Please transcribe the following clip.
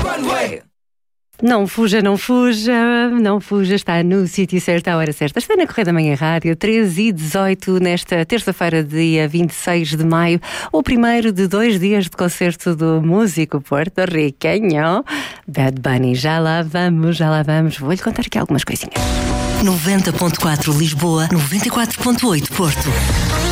Não fuja, não fuja, não fuja, está no sítio certo, à hora certa. Está na Correia da Manhã Rádio, 13h18, nesta terça-feira, dia 26 de maio, o primeiro de 2 dias de concerto do músico porto-riquenho Bad Bunny. Já lá vamos, vou-lhe contar aqui algumas coisinhas. 90.4 Lisboa, 94.8 Porto.